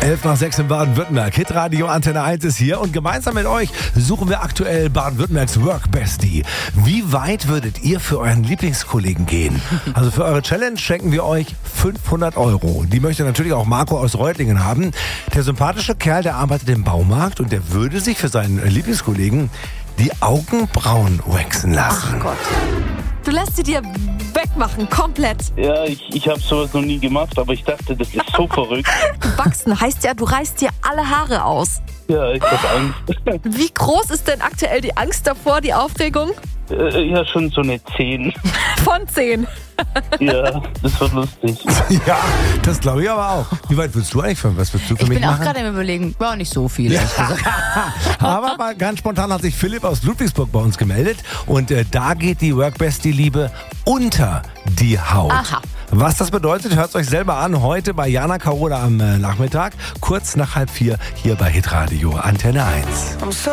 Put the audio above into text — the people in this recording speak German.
11:06 in Baden-Württemberg. Hitradio Antenne 1 ist hier und gemeinsam mit euch suchen wir aktuell Baden-Württembergs Work Bestie. Wie weit würdet ihr für euren Lieblingskollegen gehen? Also für eure Challenge schenken wir euch 500 €. Die möchte natürlich auch Marco aus Reutlingen haben. Der sympathische Kerl, der arbeitet im Baumarkt und der würde sich für seinen Lieblingskollegen die Augenbrauen waxen lassen. Ach Gott. Du lässt sie dir wegmachen, komplett. Ja, ich habe sowas noch nie gemacht, aber ich dachte, das ist so verrückt. Wachsen heißt ja, du reißt dir alle Haare aus. Ja, ich habe Angst. Wie groß ist denn aktuell die Angst davor, die Aufregung? Ja, schon so eine 10. Von 10. Ja, das wird lustig. Ja, das glaube ich aber auch. Wie weit willst du eigentlich für was willst du für Ich mich bin auch machen? gerade im Überlegen, war nicht so viel. Aber mal ganz spontan hat sich Philipp aus Ludwigsburg bei uns gemeldet und da geht die Work Bestie Liebe unter die Haut. Aha. Was das bedeutet, hört es euch selber an. Heute bei Jana Carola am Nachmittag, kurz nach 3:30 hier bei Hitradio Antenne 1.